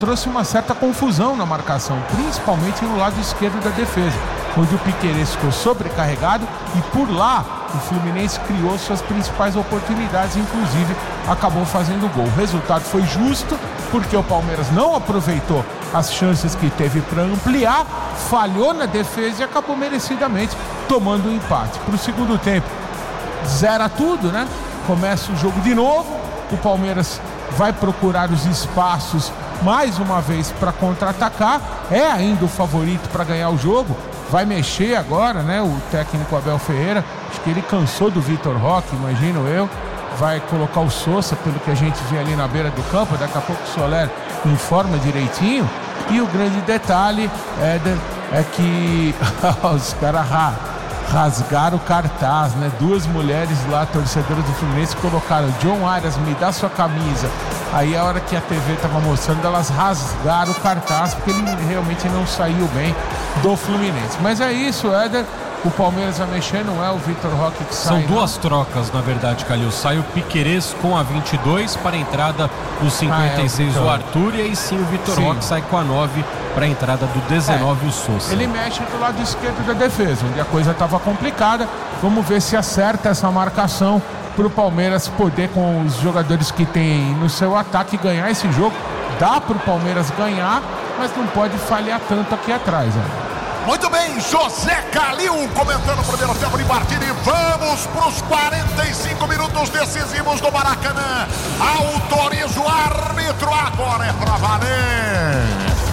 trouxe uma certa confusão na marcação, principalmente no lado esquerdo da defesa, onde o Piquerez ficou sobrecarregado e por lá o Fluminense criou suas principais oportunidades, inclusive acabou fazendo gol. O resultado foi justo, porque o Palmeiras não aproveitou as chances que teve para ampliar, falhou na defesa e acabou merecidamente tomando um empate. Para o segundo tempo, zera tudo, né? Começa o jogo de novo, o Palmeiras vai procurar os espaços mais uma vez para contra-atacar, é ainda o favorito para ganhar o jogo, vai mexer agora, né? O técnico Abel Ferreira, acho que ele cansou do Vitor Roque, imagino eu, vai colocar o Sousa, pelo que a gente vê ali na beira do campo, daqui a pouco o Soler informa direitinho, e o grande detalhe é que os caras rasgaram o cartaz, né? Duas mulheres lá, torcedoras do Fluminense, colocaram: John Arias, me dá sua camisa. Aí a hora que a TV estava mostrando, elas rasgaram o cartaz, porque ele realmente não saiu bem do Fluminense. Mas é isso, Éder. O Palmeiras vai mexer, não é o Vitor Roque que sai. São duas trocas, na verdade, Calil. Sai o Piquerez com a 22 para a entrada do 56, o Arthur, e aí sim o Vitor Roque sai com a 9 para a entrada do 19, o Sousa. Ele mexe do lado esquerdo da defesa, onde a coisa estava complicada. Vamos ver se acerta essa marcação para o Palmeiras poder, com os jogadores que tem no seu ataque, ganhar esse jogo. Dá para o Palmeiras ganhar, mas não pode falhar tanto aqui atrás, né? Muito bem, José Calil comentando o primeiro tempo de partida e vamos para os 45 minutos decisivos do Maracanã. Autoriza o árbitro, agora é para valer.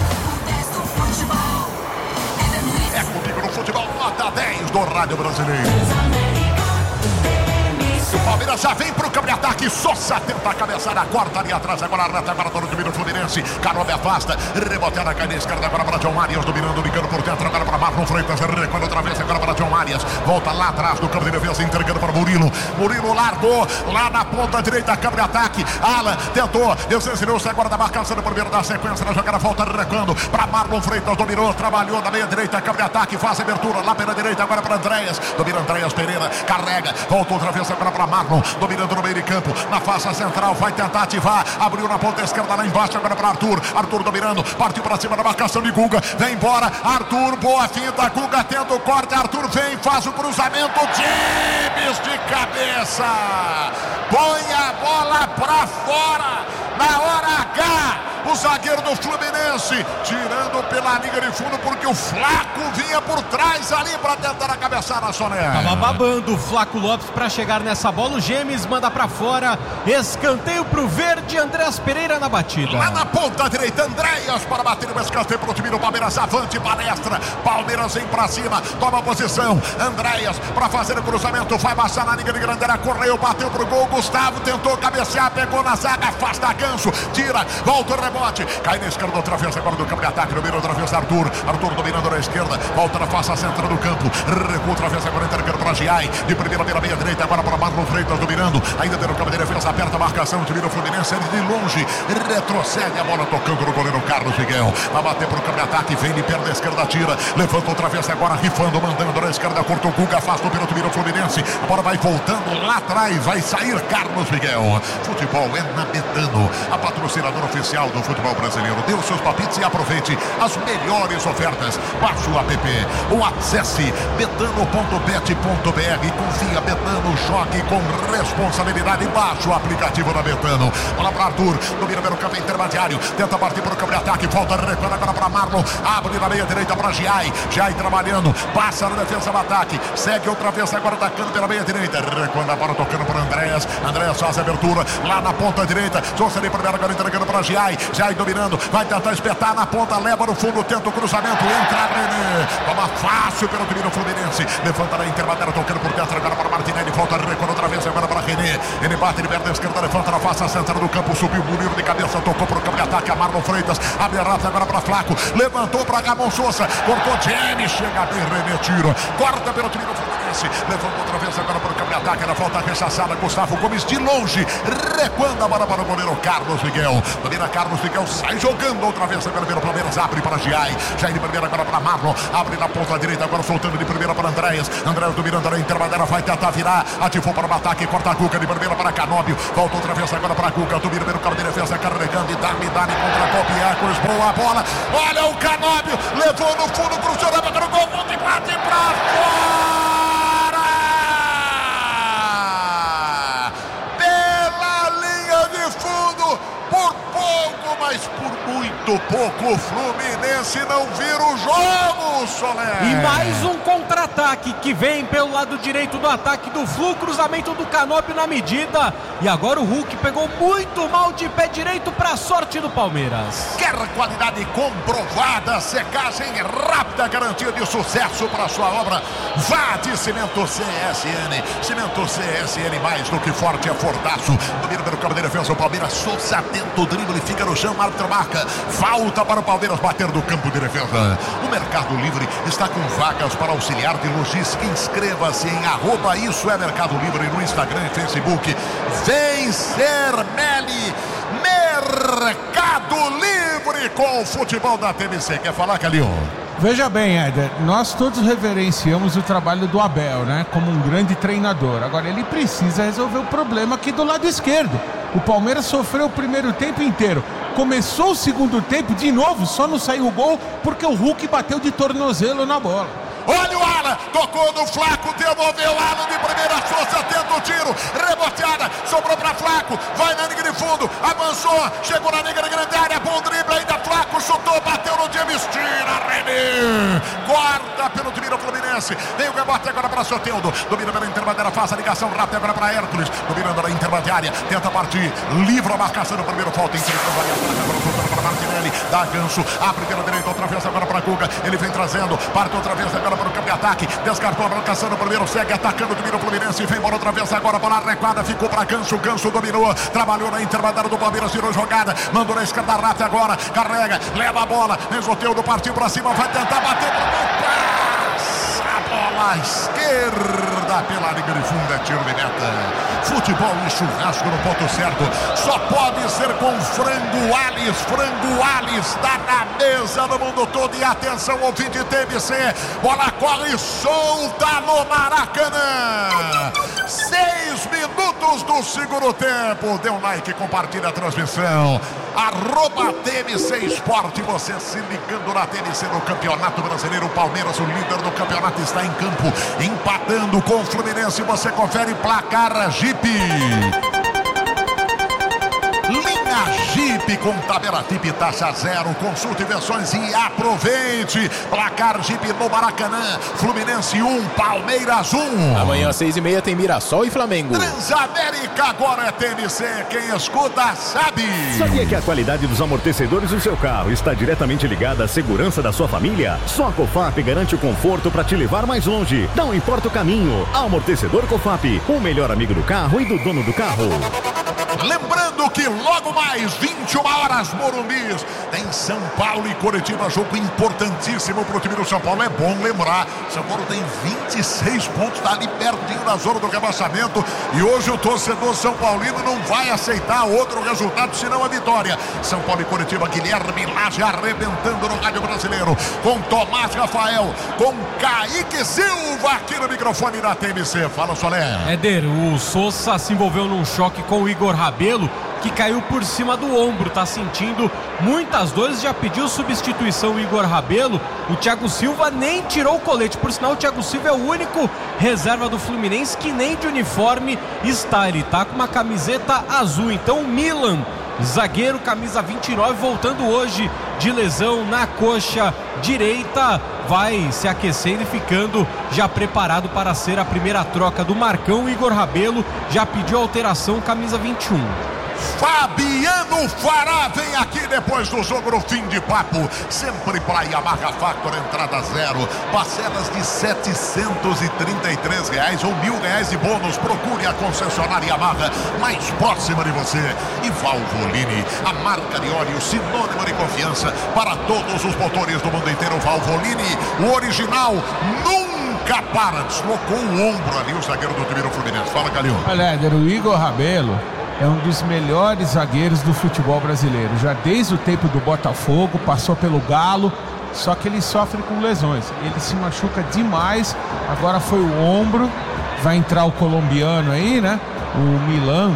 É comigo no futebol, nota 10 do Rádio Brasileiro. O Palmeiras já vem pro campo de ataque. Sousa tenta a cabeçada, corta ali atrás. Agora arreta, agora todo domínio Fluminense. Carobe afasta, reboteada, cai na esquerda. Agora para John Arias, dominando, ligando por dentro. Agora para Marlon Freitas, recuando outra vez. Agora para John Arias, volta lá atrás do campo de defesa, entregando para Murilo. Murilo largou lá na ponta direita, campo de ataque. Alan tentou, desensinou-se agora da marcação do primeiro da sequência na jogada. Volta recuando para Marlon Freitas, dominou, trabalhou na meia direita, campo de ataque. Faz abertura lá pela direita, agora para Andréas. Domina Andréas Pereira, carrega, voltou outra vez agora para Marlon, dominando no meio de campo, na faixa central, vai tentar ativar, abriu na ponta esquerda lá embaixo, agora para Arthur, Arthur dominando, partiu para cima da marcação de Guga, vem embora, Arthur, boa finta, Guga tenta o corte, Arthur vem, faz o cruzamento, James de cabeça, põe a bola para fora, na hora H, o zagueiro do Fluminense, tirando pela linha de fundo, porque o Flaco vinha por trás ali para tentar a cabeçada, Soner. Tava babando o Flaco Lopes para chegar nessa bola, o James manda para fora, escanteio pro verde, Andréas Pereira na batida. Lá na ponta direita, Andréas para bater o escanteio pro time do Palmeiras, avante, palestra, Palmeiras vem para cima, toma posição, Andréas para fazer o cruzamento, vai baixar na linha de grande área, correu, bateu pro gol, Gustavo tentou cabecear, pegou na zaga, afasta Ganso, tira, volta o rebote, cai na esquerda outra vez, agora do campo de ataque, domina outra vez Arthur, Arthur dominando na esquerda, volta na face central do campo, recua outra vez agora entregando para Giai, de primeira pela meia direita, agora para Marlon Freitas dominando, ainda dentro do campo de defesa, aperta a marcação, tira o Fluminense, ele de longe, retrocede a bola tocando no goleiro Carlos Miguel, vai bater para o campo de ataque, vem de perna esquerda, tira, levanta outra vez agora, rifando, mandando na esquerda, cortou o Guga, afasta o piloto, o Fluminense, a bola vai voltando lá atrás, vai sair Carlos Miguel. Futebol é na Betano, a patrocinadora oficial do futebol brasileiro. Dê os seus palpites e aproveite as melhores ofertas. Baixe o app ou acesse betano.bet.br. Confia, Betano, jogue com responsabilidade. Baixe o aplicativo da Betano. Bola para Arthur, domina pelo campo intermediário, tenta partir para o campo de ataque, volta recuando agora para Marlon, abre na meia direita para Giai, Giai trabalhando, passa na defesa do ataque, segue outra vez agora atacando pela meia direita, recuando a bola tocando para Andréas, Andréas faz a abertura lá na ponta direita, Sousa ali primeiro agora entregando para Giai, Giai dominando, vai tentar espetar na ponta, leva no fundo, tenta o cruzamento, entra René, toma fácil pelo time do Fluminense, levanta na intermediária, tocando por dentro agora para Martinelli, volta recuando outra vez agora para René, ele bate de perna esquerda, levanta na face central do campo, subiu o Murilo de cabeça, tocou para o campo de ataque, a Marlon Freitas, abre a rata agora para Flaco, levantou para Ramon Sousa, cortou James, chega bem, René tira, corta pelo time do Fluminense, Fluminense. Levando outra vez agora para o campo de ataque. Era falta rechaçada. Gustavo Gomes de longe. Recuando a bola para o goleiro Carlos Miguel. Domina Carlos Miguel. Sai jogando outra vez agora pelo Palmeiras. Abre para Giai. Jair de primeira agora para Marlon. Abre na ponta direita. Agora soltando de primeira para Andréas. Andréas dominando a intermediária. Vai tentar virar. Ativou para o ataque. Corta a Cuca de primeira para Canóbio. Volta outra vez agora para a Cuca. Domina pelo campo de defesa. Carregando e Dami contra a Copiacos. Boa bola. Olha o Canóbio. Levou no fundo. Cruzou na boca do gol. Volta e bate para fora. Pela linha de fundo. Por pouco, mas por muito pouco, o Fluminense não vira o jogo, Soler. E mais um contra-ataque que vem pelo lado direito do ataque do Flu, cruzamento do Canóbio na medida. E agora o Hulk pegou muito mal de pé direito para a sorte do Palmeiras. Quer qualidade comprovada, secagem rápida, garantia de sucesso para a sua obra. Vá de Cimento CSN. Cimento CSN, mais do que forte, é fortaço. Domina pelo campo de defesa, o Palmeiras Souza tenta o drible, fica no chão, árbitro marca. Falta para o Palmeiras bater do campo de defesa. O Mercado Livre está com vagas para auxiliar de logística. Inscreva-se em @Isso é Mercado Livre no Instagram e Facebook. Vem ser Meli. Mercado Livre com o futebol da TMC. Quer falar, Calil? Veja bem, Éder, nós todos reverenciamos o trabalho do Abel, né? Como um grande treinador. Agora, ele precisa resolver o problema aqui do lado esquerdo. O Palmeiras sofreu o primeiro tempo inteiro. Começou o segundo tempo de novo, só não saiu o gol porque o Hulk bateu de tornozelo na bola. Olha o Alan, tocou no Flaco, devolveu o Alan de primeira, Souza tenta o tiro, reboteada, sobrou para Flaco, vai na linha de fundo, avançou, chegou na linha de grande área, bom drible ainda, Flaco chutou, bateu no James, tira, René, corta pelo time do Fluminense, vem o rebote agora para Soteldo, domina pela intermediária, faz a ligação rápida agora para Hércules, dominando na intermediária, tenta partir, livra a marcação no primeiro, falta em para Martinelli, dá gancho, abre pela direita, outra vez agora para Guga, ele vem trazendo, parte outra vez agora para o campo de ataque, descartou a marcação no primeiro, segue atacando o time do Fluminense, vem embora outra vez agora para a recuada, ficou para Ganso, Ganso dominou, trabalhou na intermediária do Palmeiras, tirou jogada, mandou na esquerda, Rafa agora, carrega, leva a bola, Soteldo partiu para cima, vai tentar bater para a bola à esquerda pela linha de fundo, é tiro de meta. Futebol e churrasco no ponto certo, só pode ser com Frango Alves está na mesa no mundo todo. E atenção, ouvinte TMC, bola corre solta no Maracanã, 6 minutos do segundo tempo. Dê um like, compartilha a transmissão, @TMC Esporte, você se ligando na TMC no Campeonato Brasileiro. O Palmeiras, o líder do campeonato, está em campo, empatando com o Fluminense. Você confere placar Jeep. Linha Jeep com tabela Tip taxa zero. Consulte versões e aproveite. Placar Jeep no Maracanã. Fluminense 1, Palmeiras 1. Amanhã às 6h30 tem Mirassol e Flamengo. Transamérica agora é TMC. Quem escuta sabe. Sabia que a qualidade dos amortecedores do seu carro está diretamente ligada à segurança da sua família? Só a Cofap garante o conforto para te levar mais longe. Não importa o caminho. Amortecedor Cofap, o melhor amigo do carro e do dono do carro. Lembrando que logo mais 21 horas, Morumbi, tem São Paulo e Coritiba, jogo importantíssimo para o time do São Paulo. É bom lembrar, São Paulo tem 26 pontos, está ali pertinho da zona do rebaixamento, e hoje o torcedor São Paulino não vai aceitar outro resultado senão a vitória. São Paulo e Coritiba, Guilherme Lage arrebentando no rádio brasileiro, com Tomás Rafael, com Kaique Silva aqui no microfone da TMC. Fala, Soler. Éder, o Souza se envolveu num choque com o Igor Rabelo, que caiu por cima do ombro, tá sentindo muitas dores, já pediu substituição o Igor Rabelo. O Thiago Silva nem tirou o colete, por sinal o Thiago Silva é o único reserva do Fluminense que nem de uniforme está, ele tá com uma camiseta azul. Então o Milan, zagueiro, camisa 29, voltando hoje de lesão na coxa direita, vai se aquecendo e ficando já preparado para ser a primeira troca do Marcão. O Igor Rabelo já pediu alteração, camisa 21. Fabiano Fará vem aqui depois do jogo no fim de papo, sempre para Yamaha Factor, entrada zero, parcelas de R$733 ou R$1.000 de bônus. Procure a concessionária Yamaha mais próxima de você. E Valvoline, a marca de óleo sinônimo de confiança para todos os motores do mundo inteiro. Valvoline, o original nunca Capara deslocou o ombro ali, o zagueiro do time do Fluminense. Fala, Calil. Olha, Éder, o Igor Rabelo é um dos melhores zagueiros do futebol brasileiro. Já desde o tempo do Botafogo, passou pelo Galo, só que ele sofre com lesões. Ele se machuca demais, agora foi o ombro, vai entrar o colombiano aí, né? O Milan,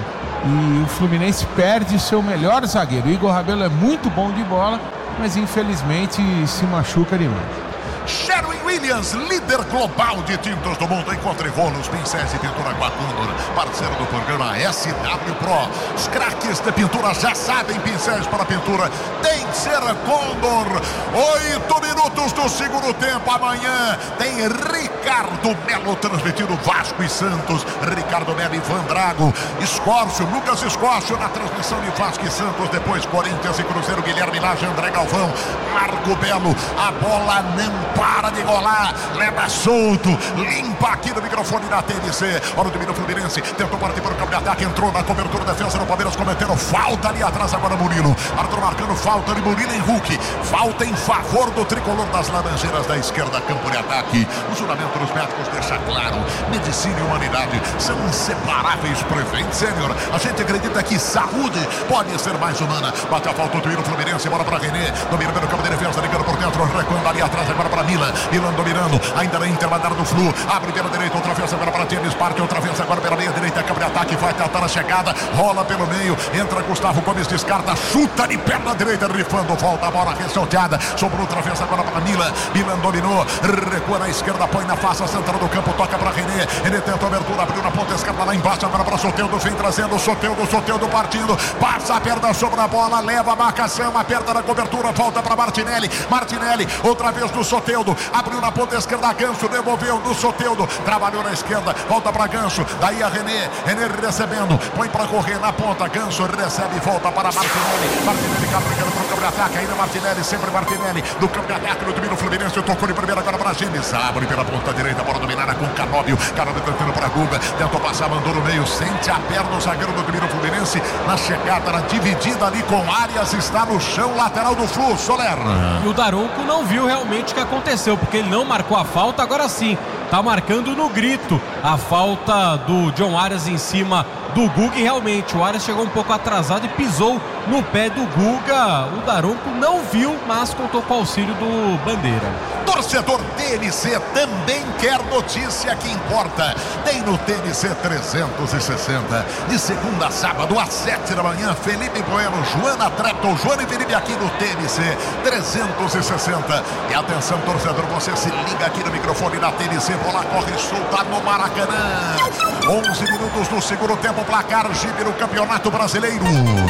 e o Fluminense perde seu melhor zagueiro. O Igor Rabelo é muito bom de bola, mas infelizmente se machuca demais. Sherwin Williams, líder global de tintas do mundo. Encontre rolos, pincéis e pintura com a Condor, parceiro do programa SW Pro. Os craques de pintura já sabem, pincéis para pintura tem que ser a Condor. 8 minutos do segundo tempo. Amanhã tem Ricardo Melo transmitindo Vasco e Santos. Ricardo Melo e Van Drago. Escórcio, Lucas Escórcio na transmissão de Vasco e Santos. Depois Corinthians e Cruzeiro, Guilherme Lage, André Galvão, Marco Belo. A bola não para de rolar, leva solto, limpa aqui no microfone da TNC. Olha o domínio Fluminense, tentou partir para o campo de ataque, entrou na cobertura, defesa do Palmeiras, cometendo falta ali atrás agora Murilo. Arthur marcando falta de Murilo em Hulk, falta em favor do tricolor das Laranjeiras da esquerda, campo de ataque. O juramento dos médicos deixa claro, medicina e humanidade são inseparáveis. Prevent Sênior, a gente acredita que saúde pode ser mais humana. Bate a falta do domínio Fluminense, bola para René, domina pelo campo de defesa, ligando por dentro, recuando ali atrás agora para Milan dominando, ainda na intermediária do Flu, abre pela direita, outra vez agora para James, parte outra vez agora pela meia direita, câmara de ataque, vai tentar a chegada, rola pelo meio, entra Gustavo Gomes, descarta, chuta de perna direita, rifando, volta a bola ressalteada, sobrou outra vez agora para Milan dominou, recua na esquerda, põe na face central do campo, toca para René, ele tenta a abertura, abriu na ponta esquerda lá embaixo, agora para Soteldo, vem trazendo Soteldo partindo, passa a perna sobre a bola, leva a marcação, aperta na cobertura, volta para Martinelli, outra vez do Soteldo, abriu na ponta esquerda, Ganso devolveu no Soteldo, trabalhou na esquerda, volta para Ganso, daí a René recebendo, põe para correr na ponta, Ganso recebe, volta para Martinelli carregando para o campo de ataque, ainda Martinelli, sempre Martinelli, do campo de ataque no domínio Fluminense, tocou de primeira agora para Gênesis, abre pela ponta direita, bola dominada com Canóbio tentando para Guga, tentou passar, mandou no meio, sente a perna o zagueiro do domínio Fluminense, na chegada, na dividida ali com Arias, está no chão, lateral do Flu, Soler. E o Daronco não viu realmente o que aconteceu, porque ele não marcou a falta, agora sim, tá marcando no grito a falta do John Arias em cima do Guga, e realmente o Arias chegou um pouco atrasado e pisou no pé do Guga. O Daronco não viu, mas contou com o auxílio do Bandeira. Torcedor TNC também quer notícia que importa. Tem no TNC 360, de segunda a sábado às 7 da manhã, Felipe Bueno, Joana Trepton, Joana e Felipe aqui no TNC 360. E atenção, torcedor, você se liga aqui no microfone da TNC, bola corre solta no Maracanã. 11 minutos do segundo tempo, placar Jeep no Campeonato Brasileiro.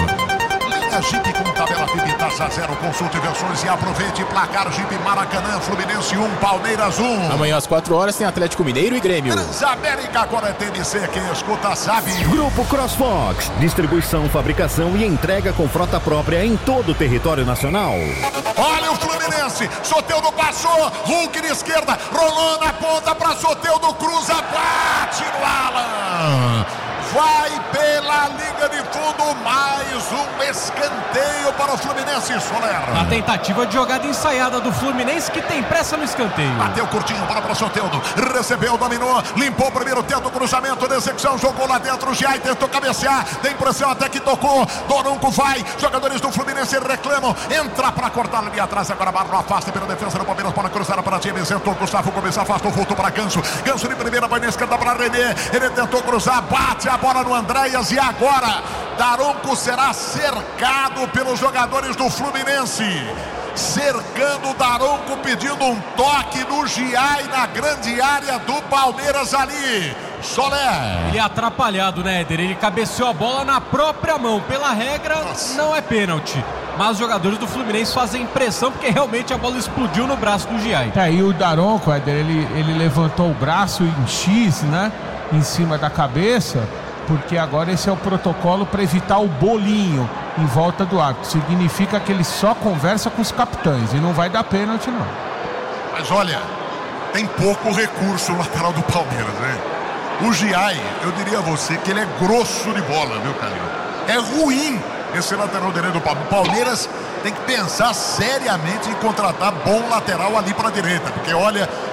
Linha Jeep com tabela FIP taxa 0, consulte versões e aproveite. Placar Jeep Maracanã, Fluminense 1, Palmeiras 1. Amanhã às 4 horas tem Atlético Mineiro e Grêmio. Transamérica, agora é TNC, quem escuta sabe. Grupo CrossFox, distribuição, fabricação e entrega com frota própria em todo o território nacional. Olha o Fluminense, Soteldo passou, Hulk de esquerda, rolou na ponta para Soteldo, cruza, bate no Alan. Vai pela linha de fundo, mais um escanteio para o Fluminense, Soler. A tentativa de jogada ensaiada do Fluminense, que tem pressa no escanteio. Bateu curtinho, bola para Soteldo, recebeu, dominou, limpou o primeiro, tenta o cruzamento, execução, jogou lá dentro, Giai tentou cabecear, tem pressão até que tocou, Doronco vai, jogadores do Fluminense reclamam, entra para cortar ali atrás, agora Barro afasta pela defesa do Palmeiras, para cruzar para James, entrou Gustavo Gomes, afastou, voltou para Ganso de primeira, vai na esquerda para René, ele tentou cruzar, bate a bola no Andréas e agora Daronco será cercado pelos jogadores do Fluminense, cercando o Daronco, pedindo um toque no Giai na grande área do Palmeiras ali. Soler. Ele é atrapalhado, né, Éder? Ele cabeceou a bola na própria mão. Pela regra, não é pênalti. Mas os jogadores do Fluminense fazem pressão porque realmente a bola explodiu no braço do Giai. E o Daronco, Éder, ele levantou o braço em X, né? Em cima da cabeça, porque agora esse é o protocolo para evitar o bolinho em volta do árbitro. Significa que ele só conversa com os capitães e não vai dar pênalti, não. Mas olha, tem pouco recurso o lateral do Palmeiras, né? O Giai, eu diria a você que ele é grosso de bola, viu, Calil? É ruim esse lateral direito do Palmeiras. O Palmeiras tem que pensar seriamente em contratar bom lateral ali para a direita, porque olha,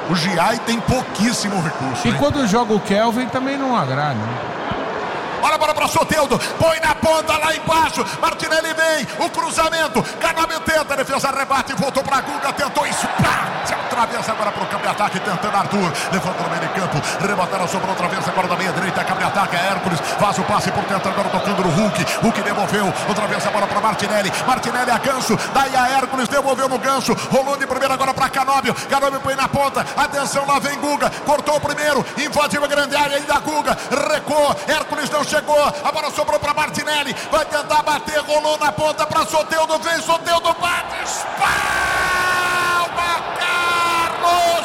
O Giai tem pouquíssimo recurso. E quando joga o Kelvin também não agrada, né? Olha a bola para Soteldo, põe na ponta lá embaixo, Martinelli vem, o cruzamento, Canóbio tenta, defesa rebate, voltou para Guga, tentou se atravessa agora para o campo de ataque, tentando Arthur, levanta no meio de campo, rebataram, sobrou outra vez agora da meia direita, campo de ataque, é Hércules, faz o passe por dentro, agora tocando no Hulk devolveu, outra vez a bola para Martinelli a Ganso, daí a Hércules, devolveu no Ganso, rolou de primeiro agora para Canóbio põe na ponta, atenção, lá vem Guga, cortou o primeiro, invadiu a grande área, ainda Guga, recuou, Hércules não chegou, a bola sobrou para Martinelli, vai tentar bater, rolou na ponta para Soteldo, vem Soteldo, bate, espalma, Carlos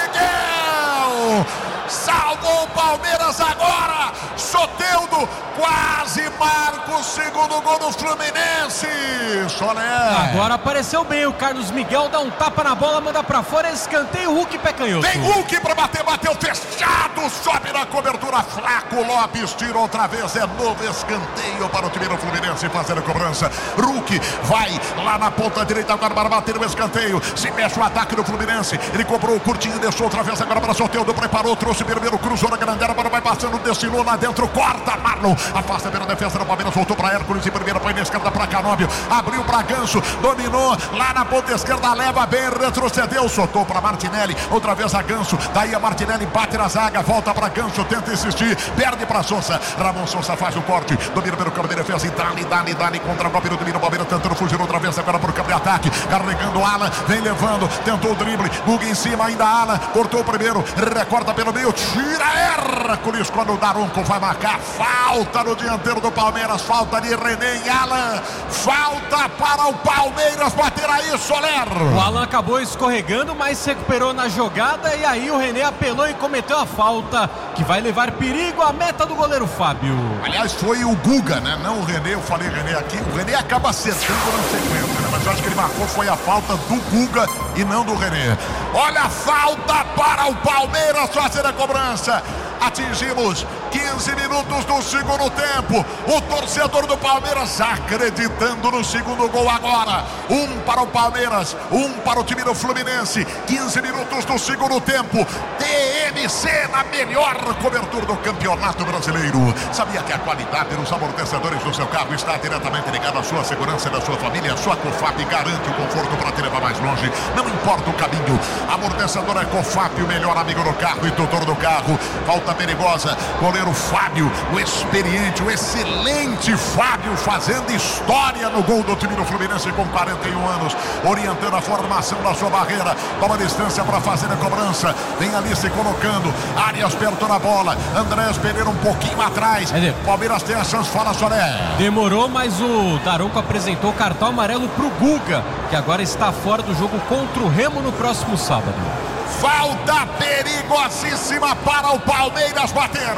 Miguel, salvou o Palmeiras agora, Soteldo quase marca o segundo gol do Fluminense. Soler. Agora apareceu bem o Carlos Miguel, dá um tapa na bola, manda pra fora, escanteio, Hulk pé canhoto. Vem Hulk pra bater, bateu fechado, sobe na cobertura, Flaco Lopes tira outra vez, é novo escanteio para o time do Fluminense fazer a cobrança. Hulk vai lá na ponta direita agora para bater o escanteio, se mexe o ataque do Fluminense, ele cobrou o curtinho, deixou outra vez agora para Soteldo, preparou, trouxe primeiro, cruzou na grande área, agora vai passando, descilou lá dentro, corta, Marlon, afasta pela defesa do Palmeiras, voltou para Hércules, e primeira põe na esquerda para Canóbio, abriu para Ganso, dominou, lá na ponta esquerda, leva bem, retrocedeu, soltou para Martinelli, outra vez a Ganso, daí a Martinelli bate na zaga, volta para Ganso, tenta insistir, perde para Sousa, Ramon Sousa faz o corte, domina pelo campo de defesa, e dali, contra o golpe do domínio, o Palmeiras tentando fugir outra vez, agora para o campo de ataque, carregando o Alan, vem levando, tentou o drible, Guga em cima, ainda Alan, cortou o primeiro, recorta pelo meio, tira Hércules, quando o Daronco vai marcar, falta no dianteiro do Palmeiras, falta de René e Alan, falta para o Palmeiras bater aí, Soler. O Alan acabou escorregando, mas se recuperou na jogada, e aí o René apelou e cometeu a falta, que vai levar perigo à meta do goleiro Fábio. Aliás, foi o Guga, né? Não o René, eu falei René aqui, o René acaba acertando na sequência, né? Mas eu acho que ele marcou, foi a falta do Guga e não do René. Olha a falta para o Palmeiras fazer a cobrança. Atingimos 15 minutos do segundo tempo. O torcedor do Palmeiras acreditando no segundo gol agora. 1 para o Palmeiras, 1 para o time do Fluminense. 15 minutos do segundo tempo. TMC na melhor cobertura do Campeonato Brasileiro. Sabia que a qualidade dos amortecedores do seu carro está diretamente ligada à sua segurança e da sua família? A sua Cofap garante o conforto para te levar mais longe. Não importa o caminho. Amortecedor é Cofap, o melhor amigo do carro e tutor do carro. Falta perigosa, goleiro Fábio, o experiente, o excelente Fábio fazendo história no gol do time do Fluminense com 41 anos, orientando a formação da sua barreira, toma distância para fazer a cobrança, vem ali se colocando, Arias perto na bola, Andrés Pereira um pouquinho atrás, Palmeiras tem a chance, fala Soler. Demorou, mas o Daronco apresentou o cartão amarelo pro Guga, que agora está fora do jogo contra o Remo no próximo sábado. Falta perigosíssima para o Palmeiras bater.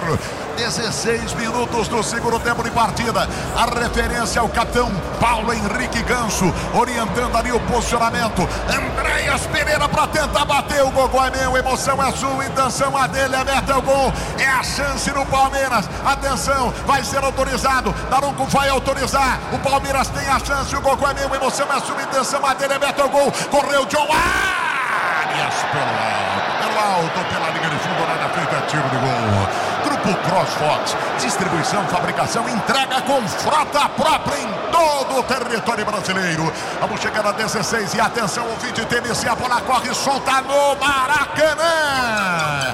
16 minutos do segundo tempo de partida. A referência ao capitão Paulo Henrique Ganso, orientando ali o posicionamento. Andréas Pereira para tentar bater. O Gogó é meu, emoção é sua, intenção a dele, é meta, é o gol. É a chance do Palmeiras. Atenção, vai ser autorizado. Daronco vai autorizar. O Palmeiras tem a chance. O Gogó é meu, emoção é sua, intenção a dele, é meta, é o gol. Correu John Arias pelo alto, pela linha de fundo, nada feito, é tiro de gol. Grupo CrossFox, distribuição, fabricação, entrega com frota própria em todo o território brasileiro. Vamos chegar a 16 e atenção, ouvinte TMC, a bola corre solta no Maracanã.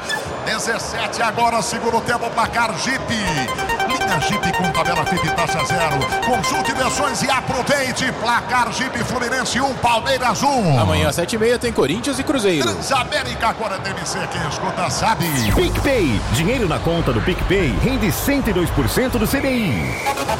17 agora, segundo tempo, placar Jeep. Linha Jeep com tabela FIP taxa zero. Consulte versões e aproveite. Placar Jeep Fluminense 1, Palmeiras 1. Amanhã às 7h30 tem Corinthians e Cruzeiro. Transamérica, agora TMC, quem escuta sabe. PicPay, dinheiro na conta do PicPay rende 102% do CDI.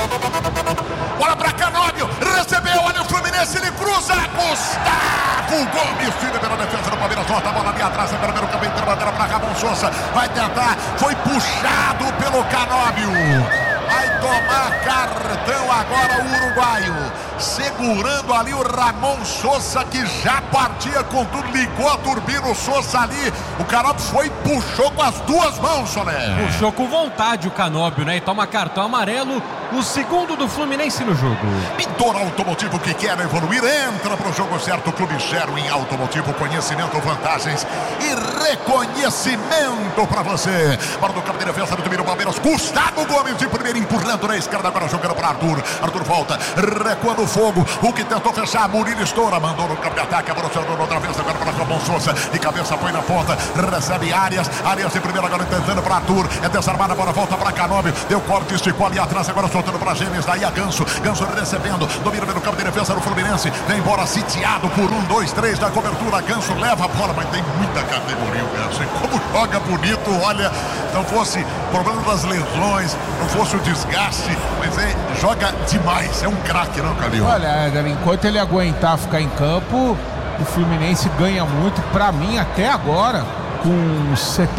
Bola pra Canóbio, recebeu, olha o Fluminense, ele cruza, Gustavo Gomes, tira pela defesa do Palmeiras, volta a bola ali atrás, agora pelo campo inteiro, bandeira pra Ramon Sousa, vai tentar, foi puxado pelo Canóbio, vai tomar cartão agora o uruguaio, segurando ali o Ramon Sousa, que já partia com tudo, ligou a turbina, o Sousa ali, o Canóbio foi e puxou com as duas mãos, Soler. Puxou com vontade o Canóbio, né, e toma cartão amarelo. o segundo do Fluminense no jogo. Pintor Automotivo que quer evoluir, entra pro jogo certo. O Clube Gero em Automotivo, conhecimento, vantagens e reconhecimento pra você. Para do campo de defesa do time do Palmeiras, Gustavo Gomes de primeiro, empurrando na esquerda, agora jogando para Arthur. Arthur volta, recuando o fogo. O que tentou fechar, Murilo estoura, mandou no campo de ataque, agora outra vez, agora para Ramon Souza, de cabeça põe na ponta, recebe Arias de primeiro, agora tentando para Arthur, é desarmada, agora volta para Canóbio, deu corte, esticou ali atrás, agora soltando para Gêmeos, daí a Ganso recebendo, domina no campo de defesa do Fluminense, vem embora sitiado por 1, 2, 3 da cobertura, Ganso leva a bola, mas tem muita categoria o Ganso, e como joga bonito, olha, não fosse problema das lesões, não fosse o desgaste, mas joga demais, é um craque, não, Calil? Olha, Éder, enquanto ele aguentar ficar em campo, o Fluminense ganha muito. Pra mim, até agora, com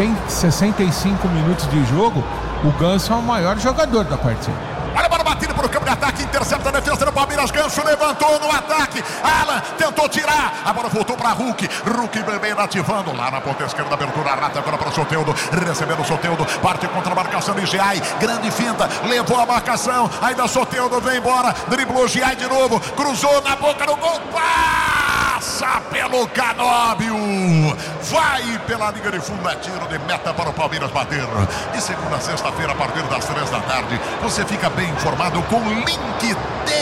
65 minutos de jogo, o Ganso é o maior jogador da partida. Olha a bola batida para o campo de ataque, intercepta a defesa do Palmeiras, Ganso levantou no ataque, Alan tentou tirar, a bola voltou para Hulk bem ativando, lá na ponta esquerda, abertura, rata agora para o Soteldo, recebendo o Soteldo, parte contra a marcação de Giai, grande finta, levou a marcação, ainda Soteldo vem embora, driblou Giai de novo, cruzou na boca do gol, passa pelo Canóbio, vai pela linha de fundo, é tiro de meta para o Palmeiras bater. De segunda a sexta-feira, a partir das 3 da tarde, você fica bem informado com Link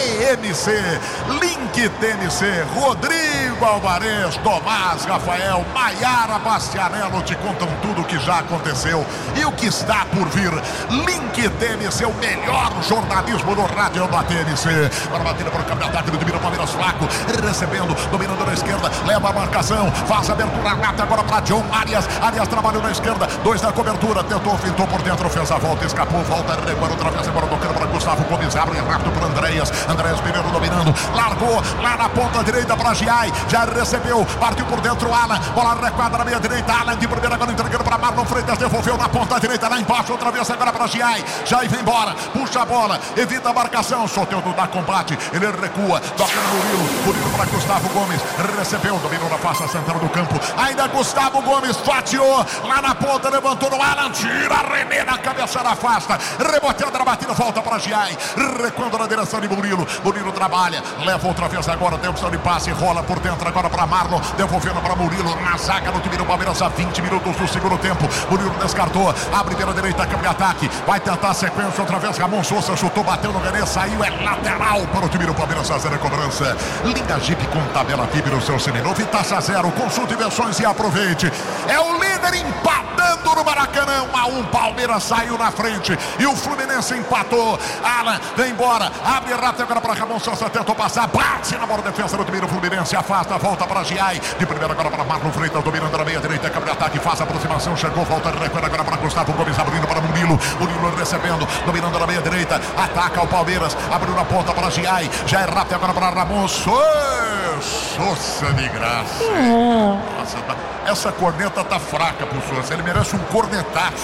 TMC. Link TMC, Rodrigo Alvarez, Tomás Rafael, Maiara Bastianello te contam tudo o que já aconteceu e o que está por vir. Link TMC, o melhor jornalismo no rádio da TMC. Para batida para o campo de ataque do time do Palmeiras, Flaco, recebendo, dominando na esquerda, leva a marcação, faz a abertura, rata agora para John Arias trabalhou na esquerda, 2 na cobertura, tentou, fintou por dentro, fez a volta, escapou, volta, recuando outra vez, agora tocando para Gustavo Gomes, abre rápido para Andréas primeiro dominando, largou lá na ponta direita para Giai, já recebeu, partiu por dentro, Alan, bola recuada na meia direita, Alan de primeira, agora entregando para Marlon Freitas, devolveu na ponta direita, lá embaixo, outra vez agora para Giai vem embora, puxa a bola, evita a marcação, Soteldo dá combate, ele recua, toca no Murilo para Gustavo Gomes, recebeu, dominou na face central do campo, ainda Gustavo Gomes fatiou, lá na ponta, levantou no Alan, tira René na cabeça, afasta, reboteando na batida, volta para Giai, recuando na direção de Murilo trabalha, leva outra vez agora, tem opção de passe, rola por dentro agora para Marlon, devolvendo para Murilo, na zaga no time do Palmeiras, a 20 minutos do segundo tempo, Murilo descartou, abre pela direita, câmbio de ataque, vai tentar a sequência, outra vez Ramon Souza chutou, bateu no René, saiu, é lateral para o time do Palmeiras, fazer a cobrança. Linda Jeep com tabela FIB no seu seminovo e taxa zero, consulte versões e aproveite, é o líder empatando no Maracanã, 1-1, Palmeiras saiu na frente e o Fluminense empatou, Alan vem embora, abre rata agora para Ramon Souza, tentou passar, bate na bola, defesa do time do Fluminense, afasta, volta para Giai, de primeira agora para Marlon Freitas, dominando na meia direita, câmbio de ataque, faz a aproximação, chegou, volta, recuando agora para Gustavo Gomes, abrindo para Murilo recebendo, dominando na meia direita, ataca o Palmeiras, abriu na ponta para Giai, já é rápido agora para Ramon Souza de graça. Nossa, essa corneta tá fraca pro Souza, ele merece um cornetaço.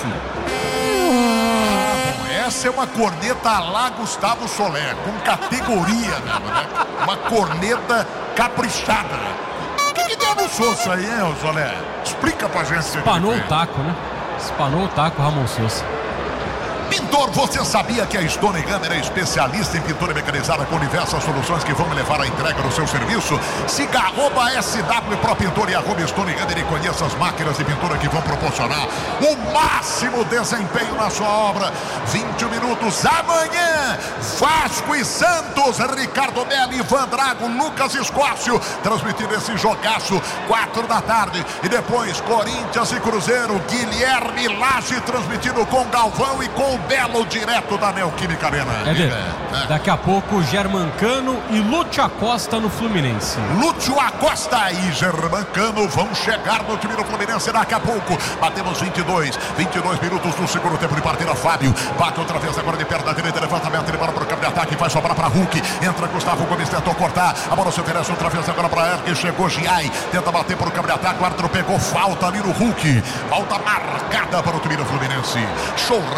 Essa é uma corneta lá Gustavo Soler, com categoria mesmo, né? Uma corneta caprichada. O que deu no Souza aí, hein, Soler? Explica pra gente. Espanou o taco, né? Espanou o taco, Ramon Souza. Pintor, você sabia que a Stone Gummer é especialista em pintura mecanizada com diversas soluções que vão levar a entrega do seu serviço? Siga @SW Pro Pintor e @Stone Gummer e conheça as máquinas de pintura que vão proporcionar o máximo desempenho na sua obra. 20 minutos amanhã, Vasco e Santos, Ricardo Melli, Ivan Drago, Lucas Escócio, transmitindo esse jogaço, 4 da tarde. E depois, Corinthians e Cruzeiro, Guilherme Lage transmitindo com Galvão e com Belo, direto da Neoquímica Arena. Daqui a pouco, Germancano e Lúcio Acosta no Fluminense. Lúcio Acosta e Germancano vão chegar no time do Fluminense daqui a pouco. Batemos 22 minutos do segundo tempo de partida. Fábio bate outra vez agora de perto da direita, levantamento, ele para o campo de ataque, vai sobrar para Hulk, entra Gustavo Gomes, tentou cortar, a bola se oferece outra vez agora para Ergue, chegou Giai, tenta bater para o campo de ataque, o árbitro pegou falta ali no Hulk, falta marcada para o time do Fluminense. Churrasco de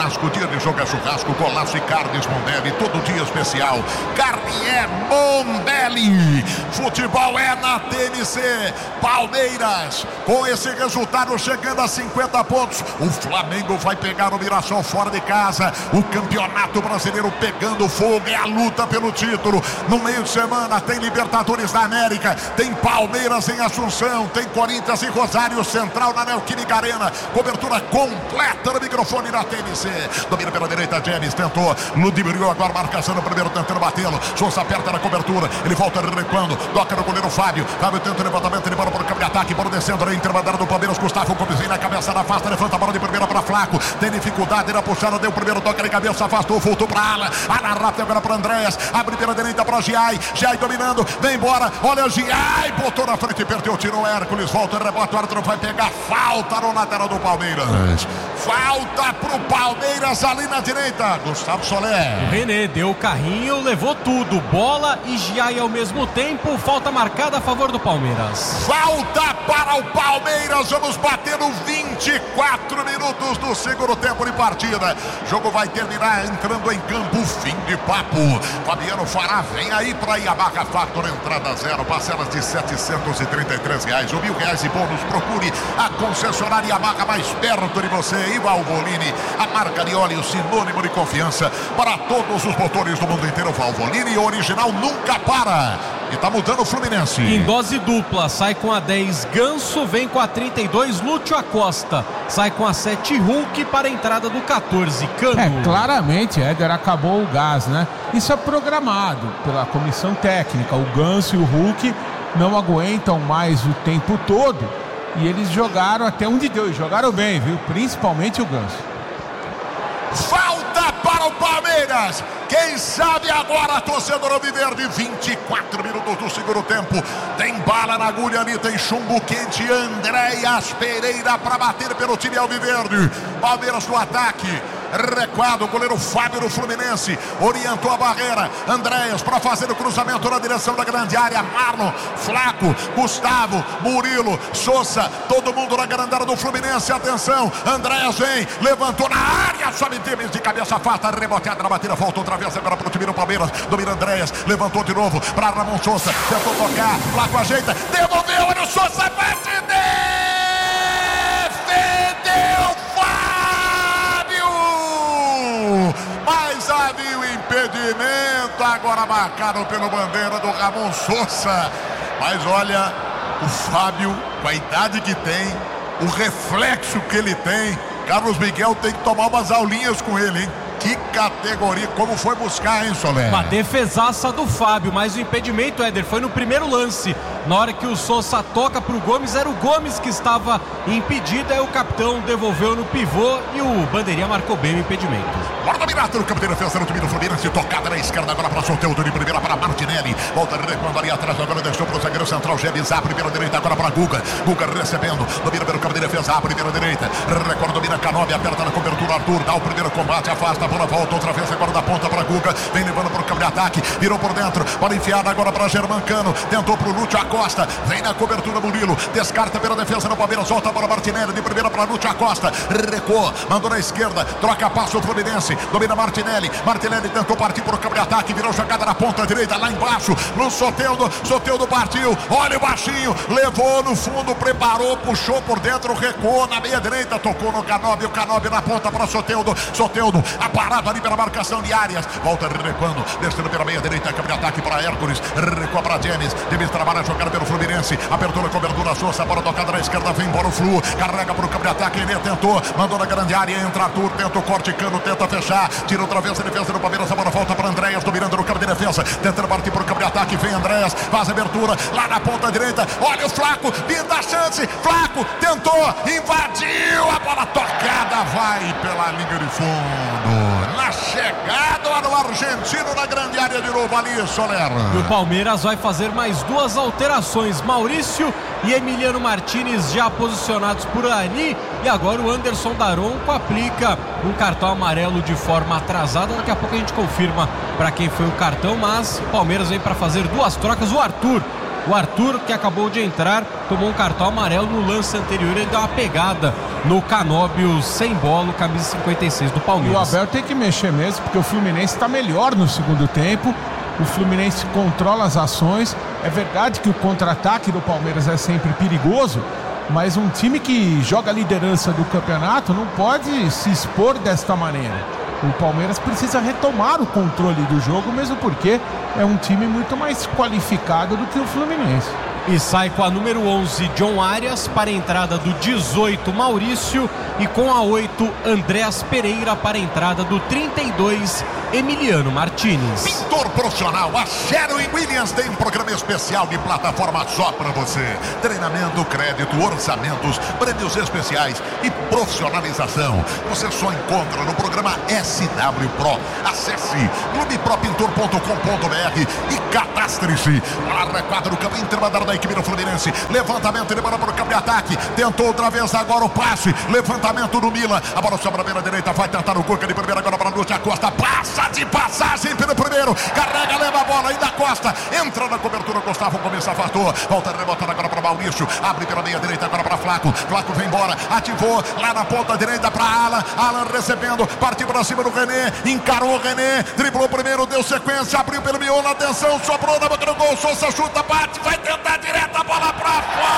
de jogo é churrasco, golaço e carnes Mondelli, todo dia especial. Carne é Mondelli. Futebol é na TNC. Palmeiras, com esse resultado chegando a 50 pontos. O Flamengo vai pegar o Mirassol fora de casa. O Campeonato Brasileiro pegando fogo. É a luta pelo título. No meio de semana tem Libertadores da América. Tem Palmeiras em Assunção. Tem Corinthians e Rosário Central na Neoquímica Arena. Cobertura completa no microfone da TNC. Domina pela direita, James tentou. Ludibriou agora, marcação no primeiro, tentando batê-lo. Souza aperta na cobertura. Ele volta recuando. Toca no goleiro Fábio. Fábio tenta o levantamento. Ele bola para o campo de ataque. Bola descendo na intermediária do Palmeiras. Gustavo Copizinho na cabeça da afasta. Levanta a bola de primeira para Flaco. Tem dificuldade na puxada. Deu o primeiro toque de cabeça. Afastou. Voltou para ala. Ala rápida agora para Andréas. Abre pela direita para Giai. Giai dominando. Vem embora. Olha o Giai. Botou na frente. Perdeu. Tirou o Hércules. Volta. Rebote. O árbitro vai pegar. Falta no lateral do Palmeiras. Falta pro Palmeiras ali na direita. Gustavo Soler. O René deu o carrinho, levou tudo. Bola e Giai ao mesmo tempo. Falta marcada a favor do Palmeiras. Falta para o Palmeiras. Vamos bater no 24 minutos do segundo tempo de partida. O jogo vai terminar entrando em campo. Fim de papo. Fabiano Fará vem aí para Yamaha Factor. Entrada zero. Parcelas de R$733. Ou R$1.000 e bônus. Procure a concessionária Yamaha mais perto de você. E Valvoline, a marca de óleo sinônimo de confiança para todos os motores do mundo inteiro. Valvoline, original, nunca para. E tá mudando o Fluminense. Em dose dupla, sai com a 10 Ganso, vem com a 32 Lúcio Acosta, sai com a 7 Hulk para a entrada do 14 Cano. Claramente, Éder, acabou o gás, né? Isso é programado pela comissão técnica. O Ganso e o Hulk não aguentam mais o tempo todo. E eles jogaram até onde deu. E jogaram bem, viu? Principalmente o Ganso. Falta para o Palmeiras. Quem sabe agora, torcedor alviverde. 24 minutos do segundo tempo. Tem bala na agulha ali, tem chumbo quente. Andréas Pereira para bater pelo time alviverde. Palmeiras no ataque. Recuado, o goleiro Fábio do Fluminense orientou a barreira. Andréas para fazer o cruzamento na direção da grande área. Marlon, Flaco, Gustavo, Murilo, Souza, todo mundo na grande área do Fluminense. Atenção, Andréas vem, levantou na área, sobe Temes de cabeça afasta, reboteada na batida, volta outra vez agora para o time do Palmeiras. Domina Andréas, levantou de novo para Ramon Souza, tentou tocar, Flaco ajeita, devolveu, olha o Souza, bate, defendeu. Mas havia o impedimento, agora marcado pelo bandeira do Ramon Souza. Mas olha, o Fábio, com a idade que tem, o reflexo que ele tem, Carlos Miguel tem que tomar umas aulinhas com ele, hein? Que categoria, como foi buscar, hein, Soler? Uma defesaça do Fábio, mas o impedimento, Éder, foi no primeiro lance. Na hora que o Souza toca pro Gomes, era o Gomes que estava impedido, aí o capitão devolveu no pivô e o bandeirinha marcou bem o impedimento. Bora dominar no campo de defesa no time do Fluminense, tocada na esquerda agora para Soteldo, de primeira para Martinelli, volta recuando ali atrás, agora deixou para o zagueiro central, Gemes, a primeira direita agora para Guga, Guga recebendo, domina pelo campo de defesa, a primeira direita, recorda, domina Canobi, aperta na cobertura, Arthur, dá o primeiro combate, afasta, a bola volta outra vez agora da ponta para Guga, vem levando para o campo de ataque, virou por dentro, para enfiar agora para Germancano, tentou para o Lúcio Acosta, vem na cobertura Murilo, descarta pela defesa no Palmeiras, volta para Martinelli, de primeira para Lúcio Acosta, recuou, mandou na esquerda, troca passo o Fluminense, domina Martinelli, Martinelli tentou partir para o campo de ataque, virou jogada na ponta direita, lá embaixo, no Soteldo, Soteldo partiu, olha o baixinho, levou no fundo, preparou, puxou por dentro, recuou na meia direita, tocou no Canobi, o Canobi na ponta para Soteldo, Soteldo, aparado ali pela marcação de Arias, volta recuando, descendo pela meia direita, campo de ataque para Hércules, recua para James, James trabalha jogando pelo Fluminense, apertou na cobertura, Souza, bola tocada na esquerda, vem embora o Flu, carrega para o campo de ataque, ele tentou, mandou na grande área, entra Arthur, tenta o corte, Cano, tenta fechar, tira outra vez a defesa do Palmeiras, a bola volta para Andréas, dominando no campo de defesa, tentando partir para o campo de ataque, vem Andréas, faz a abertura, lá na ponta direita, olha o Flaco, pinta a chance, Flaco, tentou, invadiu, a bola tocada, vai pela linha de fundo, na chegada do argentino na grande área de novo ali, Soler. E o Palmeiras vai fazer mais duas alterações, Maurício e Emiliano Martinez já posicionados por ali, e agora o Anderson Daronco aplica um cartão amarelo de forma atrasada, daqui a pouco a gente confirma para quem foi o cartão, mas o Palmeiras vem para fazer duas trocas, o Arthur, que acabou de entrar, tomou um cartão amarelo no lance anterior, ele deu uma pegada no Canóbio sem bola, camisa 56 do Palmeiras. E o Abel tem que mexer mesmo, porque o Fluminense está melhor no segundo tempo. O Fluminense controla as ações. É verdade que o contra-ataque do Palmeiras é sempre perigoso, mas um time que joga a liderança do campeonato não pode se expor desta maneira. O Palmeiras precisa retomar o controle do jogo, mesmo porque é um time muito mais qualificado do que o Fluminense. E sai com a número 11, John Arias, para a entrada do 18, Maurício, e com a 8, Andréas Pereira, para a entrada do 32, Emiliano Martínez. Pintor profissional, a Sherwin-Williams tem um programa especial de plataforma só para você. Treinamento, crédito, orçamentos, prêmios especiais e profissionalização. Você só encontra no programa SW Pro. Acesse clubepropintor.com.br e cadastre-se. Lá quadro do campo intermediário da equipe do Fluminense. Levantamento, ele manda para o campo de ataque. Tentou outra vez agora o passe. Levantamento do Milan. A bola sobra na direita, vai tentar o Cuca de primeira agora para a Lúcia Costa. Passa de passagem pelo primeiro, carrega, leva a bola, ainda Costa, entra na cobertura, Gustavo Gomes afastou, volta rebotando agora para Maurício, abre pela meia direita agora para Flaco vem embora, ativou lá na ponta direita para Alan recebendo, partiu para cima do René, encarou o René, driblou primeiro, deu sequência, abriu pelo miolo, atenção, sobrou na boca do gol, Sousa chuta, bate, vai tentar direto a bola para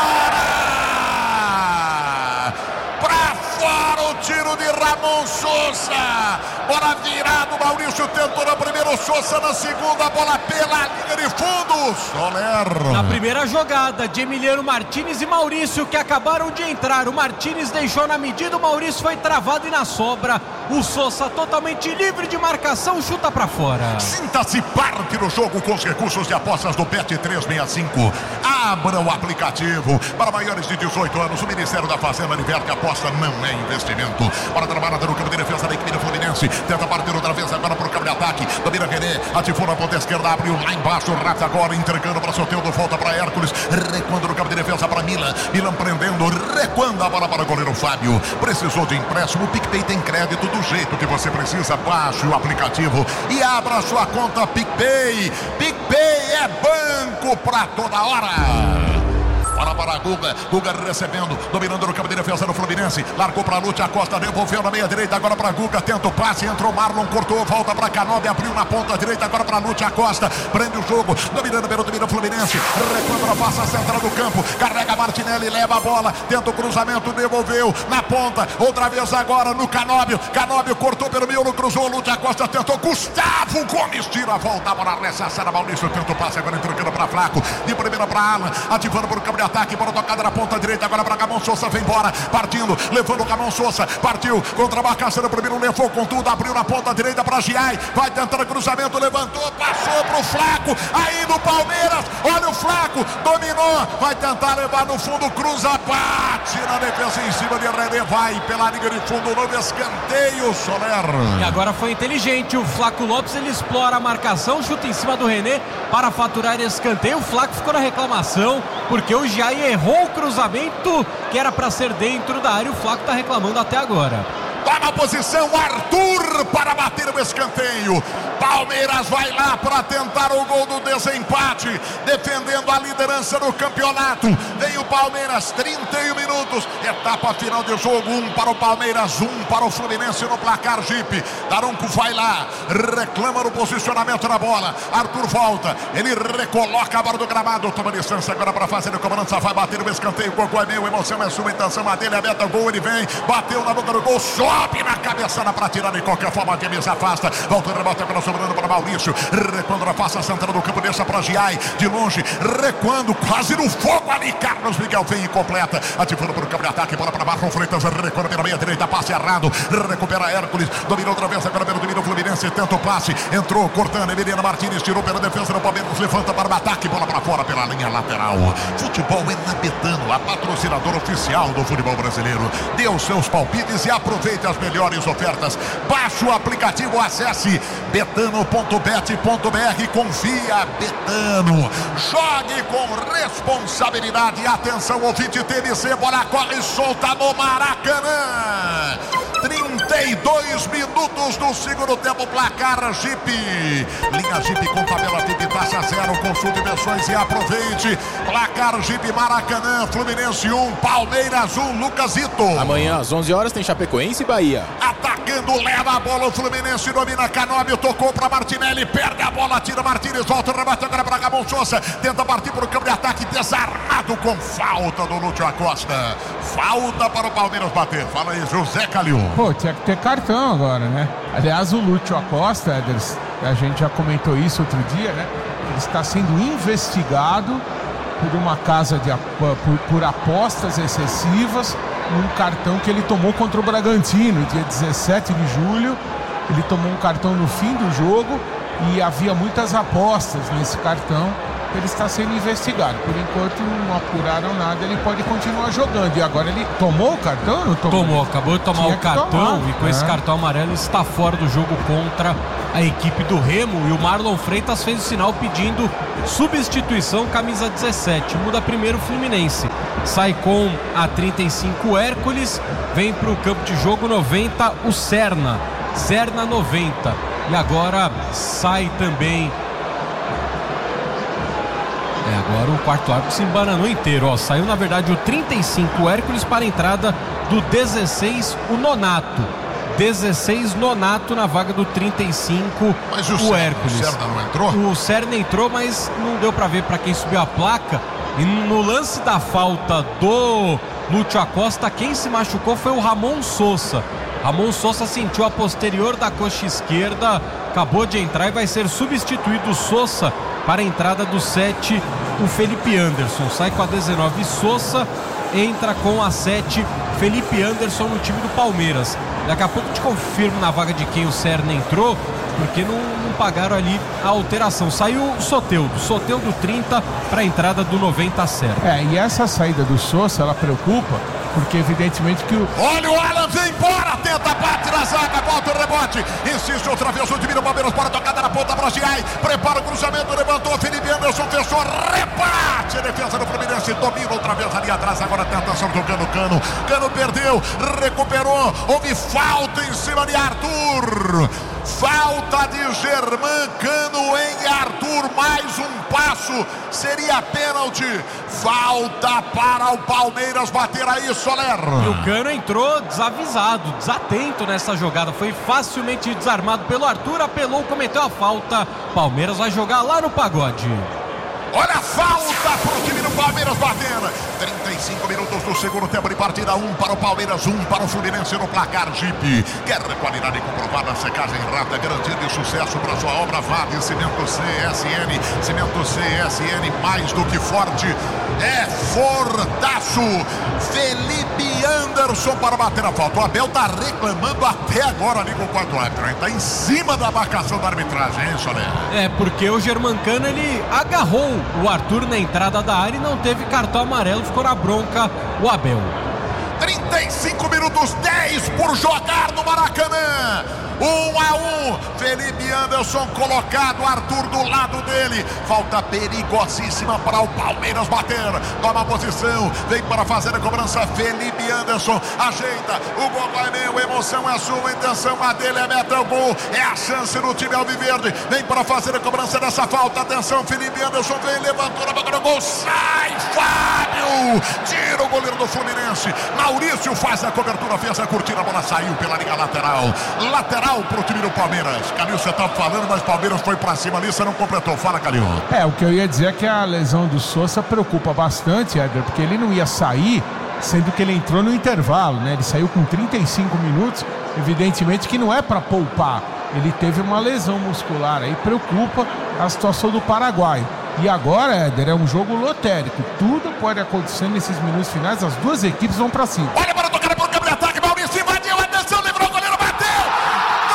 fora, o tiro de Ramon Sousa, bola virada, o Maurício tentou na primeira, o Sousa na segunda, bola pela linha de fundo, Soler. Na primeira jogada de Emiliano Martínez e Maurício, que acabaram de entrar, o Martínez deixou na medida, o Maurício foi travado e na sobra, o Sousa totalmente livre de marcação, chuta pra fora. Sinta-se parte do jogo com os recursos de apostas do Bet365. Abra o aplicativo. Para maiores de 18 anos, o Ministério da Fazenda libera que aposta não é investimento. Para trabalhar no campo de defesa da equipe do Fluminense. Tenta partir outra vez agora para o campo de ataque. Domina René, ativou na ponta esquerda, abriu lá embaixo, Rafa agora entregando para Soteldo, volta para Hércules, recuando no campo de defesa para Milan prendendo, recuando a bola para o goleiro Fábio. Precisou de empréstimo, o PicPay tem crédito do jeito que você precisa. Baixe o aplicativo e abra sua conta PicPay. PicPay é banco para toda hora. Bola para Guga recebendo, dominando no campo de defesa do Fluminense, largou para Lúcia Costa, devolveu na meia direita, agora para Guga, tenta o passe, entrou Marlon, cortou, volta para Canóbio, abriu na ponta direita, agora para Lúcia Costa, prende o jogo, dominando pelo domínio Fluminense, recuando, passa a central do campo, carrega Martinelli, leva a bola, tenta o cruzamento, devolveu na ponta, outra vez agora no Canóbio cortou pelo miolo, cruzou, Lúcia Costa tentou, Gustavo Gomes tira a volta, a bola ressaçada, Maurício tenta o passe, agora entregando para Flaco, de primeira para Alan, ativando para o campo de ataque, bola tocada na ponta direita, agora para Ramon Sousa, vem embora, partindo, levando o Ramon Sousa, partiu, contra a marcação, primeiro levou com tudo, abriu na ponta direita para Giai, vai tentando cruzamento, levantou, passou pro Flaco, aí no Palmeiras, olha o Flaco, dominou, vai tentar levar no fundo, cruza, bate na defesa em cima de René, vai pela linha de fundo, novo escanteio, Soler. E agora foi inteligente, o Flaco Lopes, ele explora a marcação, chuta em cima do René para faturar escanteio, o Flaco ficou na reclamação, porque o Jair errou o cruzamento que era para ser dentro da área, o Flaco está reclamando até agora. Toma a posição, Arthur para bater o escanteio. Palmeiras vai lá para tentar o gol do desempate, defendendo a liderança do campeonato. Vem o Palmeiras, 31 minutos, etapa final de jogo, 1 para o Palmeiras, 1 para o Fluminense no placar Jeep. Daronco vai lá, reclama no posicionamento da bola. Arthur volta, ele recoloca a bola do gramado, toma distância agora para fazer a cobrança, vai bater o escanteio. Gol é meu, emoção é sua, intenção a dele, aberta o gol, ele vem, bateu na boca do gol, sobe na cabeçada para tirar de qualquer forma, a mesa afasta, volta a rebote agora sobrando para Maurício, recuando na face central do campo, deixa para Giai, de longe, recuando, quase no fogo ali, Carlos Miguel vem e completa, ativando para o campo de ataque, bola para Marlon Freitas, recuando pela meia direita, passe errado, recupera Hércules, dominou outra vez, agora pelo domínio Fluminense, tenta o passe, entrou, cortando, Emiliano Martínez, tirou pela defesa do Palmeiras, levanta para o ataque, bola para fora pela linha lateral. Futebol é na Betano, a patrocinadora oficial do futebol brasileiro. Dê os seus palpites e aproveite as melhores ofertas. Baixe o aplicativo, acesse betano.bet.br, confia, Betano. Jogue com responsabilidade. Atenção, ouvinte TMC, bola corre solta no Maracanã. 32 minutos do segundo tempo, placar Jeep. Linha Jeep com tabela VIP, taxa zero, consulte versões e aproveite. Placar Jeep Maracanã, Fluminense 1, Palmeiras 1, Lucasito. Amanhã às 11 horas tem Chapecoense e Bahia. Atacando, leva a bola, o Fluminense domina, Canóbio tocou para Martinelli, perde a bola, tira Martínez, volta, rebate agora para Ramon Sousa, tenta partir para o campo de ataque, desarmado com falta do Lúcio Acosta. Falta para o Palmeiras bater. Fala aí, José Calil. Pô, tinha que ter cartão agora, né? Aliás, o Lúcio Acosta, Eders, a gente já comentou isso outro dia, né? Ele está sendo investigado por uma casa por apostas excessivas num cartão que ele tomou contra o Bragantino, dia 17 de julho. Ele tomou um cartão no fim do jogo e havia muitas apostas nesse cartão. Ele está sendo investigado. Por enquanto não apuraram nada, ele pode continuar jogando. E agora ele tomou o cartão? Não tomou? Tomou, acabou de tomar o cartão e com esse cartão amarelo está fora do jogo contra a equipe do Remo. E o Marlon Freitas fez o sinal pedindo substituição, camisa 17. Muda primeiro o Fluminense. Sai com a 35 Hércules, vem para o campo de jogo 90 o Serna 90. E agora sai também. Agora o quarto árbitro se embananou inteiro, ó. Saiu na verdade o 35 Hércules para a entrada do 16 o Nonato. 16 Nonato na vaga do 35 mas o Hércules. O Serna não entrou? O Serna entrou, mas não deu para ver para quem subiu a placa. E no lance da falta do Lúcio Acosta, quem se machucou foi o Ramon Sousa. Ramon Sousa sentiu a posterior da coxa esquerda, acabou de entrar e vai ser substituído o Sousa para a entrada do 7, o Felipe Anderson. Sai com a 19 Sousa, entra com a 7 Felipe Anderson no time do Palmeiras. Daqui a pouco eu te confirmo na vaga de quem o Serna entrou, porque não pagaram ali a alteração. Saiu o Soteldo 30 para a entrada do 90 Serna. E essa saída do Sousa, ela preocupa, porque evidentemente que o... Olha o Alan, vem embora, tenta, bate na zaga, volta o rebote, insiste outra vez o time do Palmeiras, para a tocada na ponta para Giai, prepara o cruzamento, levantou, Felipe Anderson, fechou, rebate, a defesa do Fluminense, domina outra vez ali atrás, agora a tentação do Cano perdeu, recuperou, houve falta em cima de Arthur. Falta de Germán Cano em Arthur, mais um passo, seria pênalti. Falta para o Palmeiras bater aí, Soler. E o Cano entrou desavisado, desatento nessa jogada, foi facilmente desarmado pelo Arthur, apelou, cometeu a falta. Palmeiras vai jogar lá no Pagode. Olha a falta para o time do Palmeiras batendo. 35 minutos do segundo tempo de partida. 1 para o Palmeiras, 1 para o Fluminense no placar Jeep. Quer qualidade comprovada, secagem rápida, garantia de sucesso para sua obra. Vale Cimento CSN. Cimento CSN, mais do que forte, é fortaço. Felipe Anderson para bater a falta. O Abel tá reclamando até agora ali com o quarto árbitro. Tá em cima da marcação da arbitragem, hein, Soler? Porque o Germán Cano, ele agarrou o Arthur na entrada da área e não teve cartão amarelo, ficou na bronca o Abel. 35 minutos, 10 por jogar no Maracanã. 1-1, Felipe Anderson colocado, Arthur do lado dele, falta perigosíssima para o Palmeiras bater, toma a posição, vem para fazer a cobrança, Felipe Anderson, ajeita, o gol é meu, emoção é sua, intenção a dele é meter o gol, é a chance do time alviverde, vem para fazer a cobrança dessa falta, atenção, Felipe Anderson vem, levantou na boca do gol, sai, Fábio, tira o goleiro do Fluminense, Maurício faz a cobertura, fez a curtida, a bola saiu pela linha lateral pro time do Palmeiras. Calil, você tá falando, mas o Palmeiras foi pra cima ali, você não completou. Fala, Calil. O que eu ia dizer é que a lesão do Sousa preocupa bastante, Éder, porque ele não ia sair, sendo que ele entrou no intervalo, né? Ele saiu com 35 minutos, evidentemente que não é pra poupar. Ele teve uma lesão muscular, aí preocupa a situação do Paraguai. E agora, Éder, é um jogo lotérico. Tudo pode acontecer nesses minutos finais, as duas equipes vão pra cima. Olha